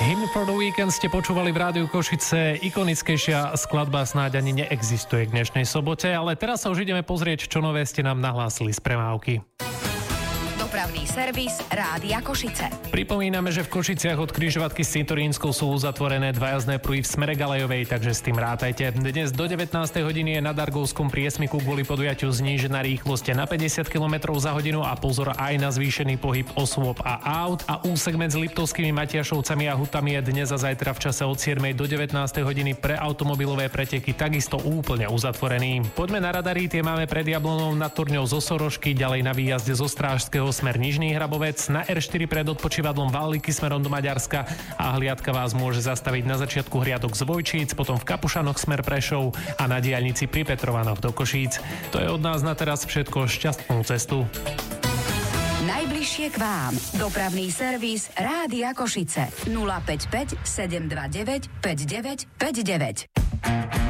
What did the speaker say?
Hymn for the Weekend ste počúvali v Rádiu Košice. Ikonickejšia skladba snáď ani neexistuje k dnešnej sobote, ale teraz sa už ideme pozrieť, čo nové ste nám nahlásili z premávky. Dopravný servis Rádia Košice. Pripomíname, že v Košiciach od križovatky s Cintorínskou sú uzatvorené dva jazdné pruhy v smere Galejovej, takže s tým rátajte. Dnes do 19. hodiny je na Dargovskom priesmiku kvôli podujatiu znížená rýchlosť na 50 km za hodinu a pozor aj na zvýšený pohyb osôb a aut. A úsek medzi Liptovskými Matiašovcami a Hutami je dnes a zajtra v čase od 7. do 19. hodiny pre automobilové preteky takisto úplne uzatvorený. Poďme na radary, tie máme pred Jablonou nad Turňou zo Sorošky, ďalej na výjazde zo Strážskeho smer Nižný Hrabovec, na R4 pred odpočívadlom Valliky smerom do Maďarska a hliadka vás môže zastaviť na začiatku hliadok z Vojčíc, potom v Kapušanoch smer Prešov a na diaľnici pri Petrovanoch do Košíc. To je od nás na teraz všetko, šťastnú cestu. Najbližšie k vám. Dopravný servis Rádia Košice. 055 729 5959.